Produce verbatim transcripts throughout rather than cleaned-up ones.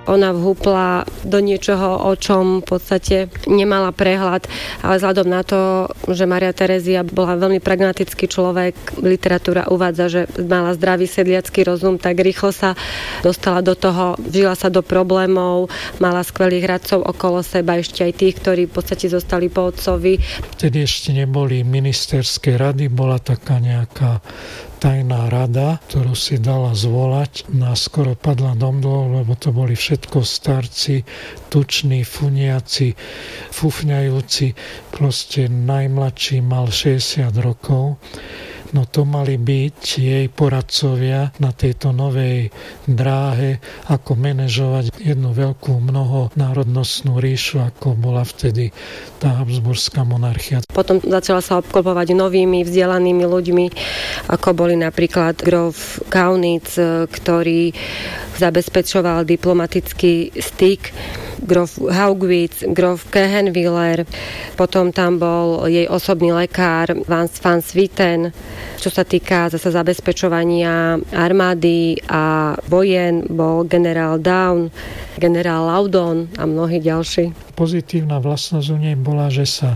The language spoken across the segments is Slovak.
ona vhúpla do niečoho, o čom v podstate nemala prehľad, ale vzhľadom na to, že Mária Terezia bola veľmi pragmatický človek, literatúra uvádza, že mala zdravý sedliacky rozum, tak rýchlo sa dostala do toho, vžila sa do problémov, mala skvelých radcov okolo seba, ešte aj tých, ktorí v podstate zostali po otcovi. Vtedy ešte neboli ministerské rady, bola taká nejaká tajná rada, ktorú si dala zvolať. No skoro padla domdol, lebo to boli všetko starci, tuční, funiaci, fufňajúci. Proste najmladší mal šesťdesiat rokov. No to mali byť jej poradcovia na tejto novej dráhe, ako manažovať jednu veľkú mnohonárodnostnú ríšu, ako bola vtedy tá habsburská monarchia. Potom začala sa obklopovať novými vzdelanými ľuďmi, ako boli napríklad grof Kaunitz, ktorý zabezpečoval diplomatický styk, grof Haugwitz, grof Kehenwiller, potom tam bol jej osobný lekár Van Swieten, čo sa týka zase zabezpečovania armády a vojen, bol generál Daun, generál Laudon a mnohí ďalší. Pozitívna vlastnosť u nej bola, že sa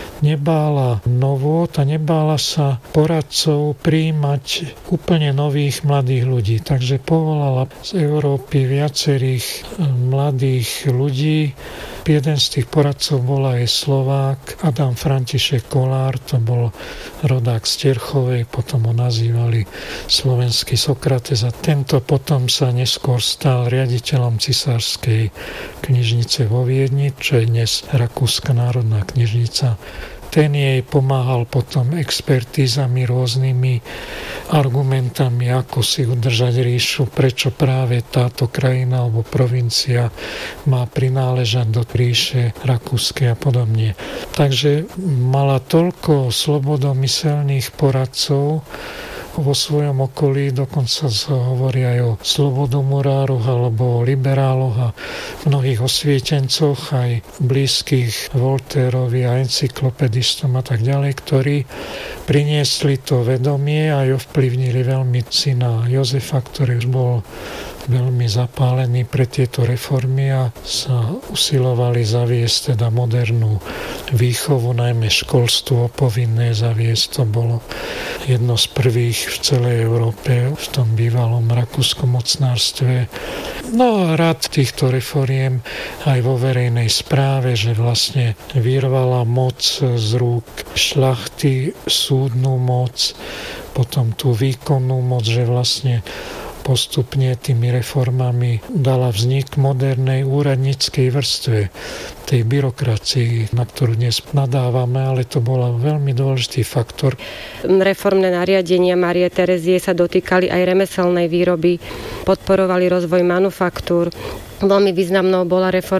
nebála novôt a nebála sa poradcov prijímať úplne nových mladých ľudí. Takže povolala z Európy viacerých mladých ľudí. Jeden z tých poradcov bol aj Slovák, Adam František Kolár, to bol rodák z Terchovej, potom ho nazývali slovenský Sokrates a tento potom sa neskôr stal riaditeľom cisárskej knižnice vo Viedni, čo je dnes Rakúska národná knižnica. Ten jej pomáhal potom expertízami, rôznymi argumentami, ako si udržať ríšu, prečo práve táto krajina alebo provincia má prináležať do ríše rakúskej a podobne. Takže mala toľko slobodomyselných poradcov vo svojom okolí, dokonca sa hovorí aj o slobodomurároch alebo o liberáloch a mnohých osvietencoch, aj blízkych Voltairovi a encyklopedistom a tak ďalej, ktorí priniesli to vedomie a aj ovplyvnili veľmi syna Jozefa, ktorý už bol veľmi zapálený pre tieto reformy a sa usilovali zaviesť teda modernú výchovu, najmä školstvo povinné zaviesť. To bolo jedno z prvých v celej Európe v tom bývalom rakúskom mocnárstve. No a rád týchto reforiem aj vo verejnej správe, že vlastne vyrvala moc z rúk šľachty, súdnu moc, potom tú výkonnú moc, že vlastne postupne tými reformami dala vznik modernej úradníckej vrstve, tej byrokracii, na ktorú dnes nadávame, ale to bol veľmi dôležitý faktor. Reformné nariadenia Márie Terezie sa dotýkali aj remeselnej výroby, podporovali rozvoj manufaktúr. Veľmi významnou bola reforma